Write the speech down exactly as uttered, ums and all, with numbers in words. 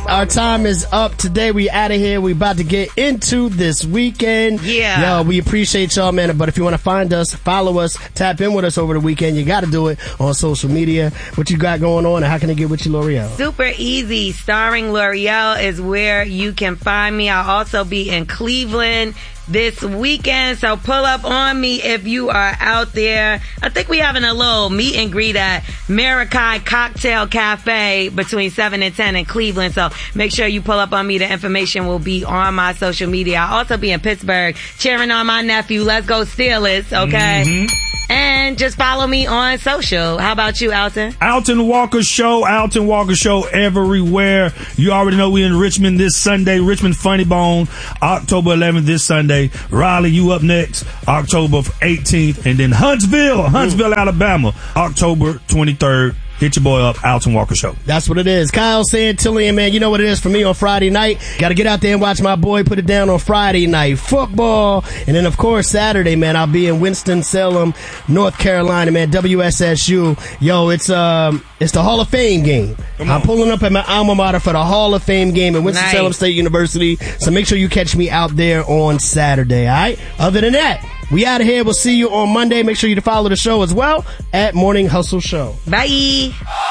our time is up today. We out of here. We about to get into this weekend. Yeah. Yo, we appreciate y'all, man. But if you want to find us, follow us, tap in with us over the weekend, you got to do it on social media. What you got going on, and how can they get with you, L'Oreal? Super easy. Starring L'Oreal is where you can find me. I'll also be in Cleveland this weekend, so pull up on me if you are out there. I think we having a little meet and greet at Marakai Cocktail Cafe between seven and ten in Cleveland, so make sure you pull up on me. The information will be on my social media. I'll also be in Pittsburgh cheering on my nephew. Let's go Steelers, okay? Mm-hmm. And just follow me on social. How about you, Alton? Alton Walker Show, Alton Walker Show everywhere. You already know we in Richmond this Sunday. Richmond Funny Bone, October eleventh this Sunday. Raleigh, you up next, October eighteenth. And then Huntsville, Huntsville, Ooh. Alabama, October twenty-third. Hit your boy up, Alton Walker Show. That's what it is. Kyle Santillian, man, you know what it is for me on Friday night. Got to get out there and watch my boy put it down on Friday night football. And then, of course, Saturday, man, I'll be in Winston-Salem, North Carolina, man, W S S U. Yo, it's um, it's the Hall of Fame game. I'm pulling up at my alma mater for the Hall of Fame game at Winston-Salem nice. State University. So make sure you catch me out there on Saturday, all right? Other than that, we out of here. We'll see you on Monday. Make sure you to follow the show as well at Morning Hustle Show. Bye.